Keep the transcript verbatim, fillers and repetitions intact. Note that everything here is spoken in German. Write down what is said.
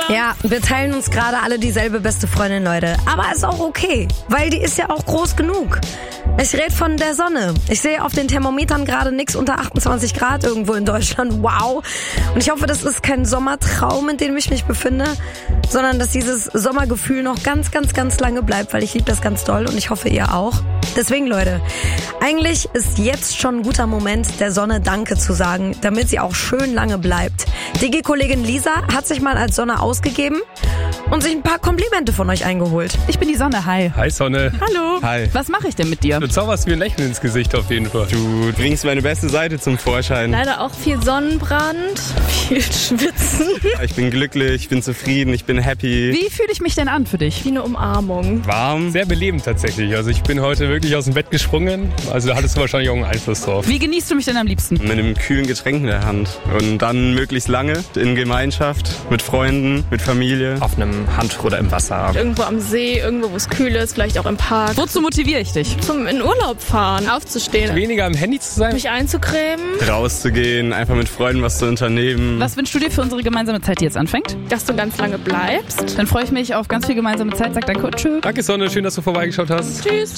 Ja, wir teilen uns gerade alle dieselbe beste Freundin, Leute. Aber ist auch okay, weil die ist ja auch groß genug. Ich rede von der Sonne. Ich sehe auf den Thermometern gerade nichts unter achtundzwanzig Grad irgendwo in Deutschland. Wow. Und ich hoffe, das ist kein Sommertraum, in dem ich mich befinde, sondern dass dieses Sommergefühl noch ganz, ganz, ganz lange bleibt, weil ich liebe das ganz doll und ich hoffe, ihr auch. Deswegen, Leute, eigentlich ist jetzt schon ein guter Moment, der Sonne Danke zu sagen, damit sie auch schön lange bleibt. Digi-Kollegin Lisa hat sich mal als Sonne ausgegeben und sich ein paar Komplimente von euch eingeholt. Ich bin die Sonne, hi. Hi Sonne. Hallo. Hi. Was mache ich denn mit dir? Du zauberst mir ein Lächeln ins Gesicht auf jeden Fall. Du bringst meine beste Seite zum Vorschein. Leider auch viel Sonnenbrand, viel Schwitzen. Ich bin glücklich, ich bin zufrieden, ich bin happy. Wie fühle ich mich denn an für dich? Wie eine Umarmung. Warm. Sehr belebend tatsächlich. Also ich bin heute wirklich aus dem Bett gesprungen. Also da hattest du wahrscheinlich auch einen Einfluss drauf. Wie genießt du mich denn am liebsten? Mit einem kühlen Getränk in der Hand. Und dann möglichst lange in Gemeinschaft, mit Freunden, mit Familie. Auf einem Handtuch oder im Wasser. Irgendwo am See, irgendwo, wo es kühl ist, vielleicht auch im Park. Wozu motiviere ich dich? Zum in Urlaub fahren, aufzustehen, Weniger am Handy zu sein. mich einzucremen, Rauszugehen, einfach mit Freunden was zu unternehmen. Was wünschst du dir für unsere gemeinsame Zeit, die jetzt anfängt? dass du ganz lange bleibst. Dann freue ich mich auf ganz viel gemeinsame Zeit. Sag danke und tschö. Danke Sonne, schön, dass du vorbeigeschaut hast. Tschüss.